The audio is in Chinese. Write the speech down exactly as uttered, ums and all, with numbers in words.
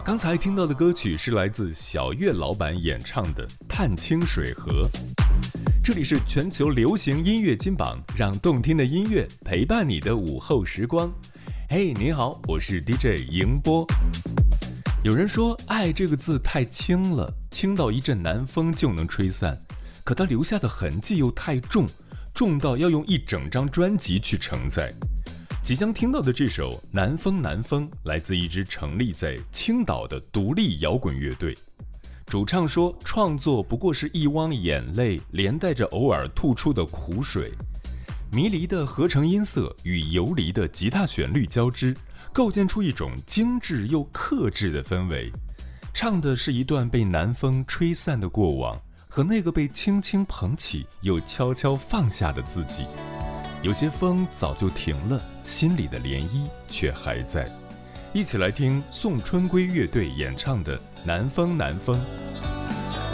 刚才听到的歌曲是来自小岳老板演唱的《探清水河》。这里是全球流行音乐金榜，让动听的音乐陪伴你的午后时光。嘿，你好，我是 D J 迎波。有人说爱这个字太轻了，轻到一阵南风就能吹散，可它留下的痕迹又太重，重到要用一整张专辑去承载。即将听到的这首《南风南风》来自一支成立在青岛的独立摇滚乐队。主唱说，创作不过是一汪眼泪连带着偶尔吐出的苦水，迷离的合成音色与游离的吉他旋律交织，构建出一种精致又克制的氛围。唱的是一段被南风吹散的过往，和那个被轻轻捧起又悄悄放下的自己。有些风早就停了，心里的涟漪却还在。一起来听宋春归乐队演唱的《南风南风》。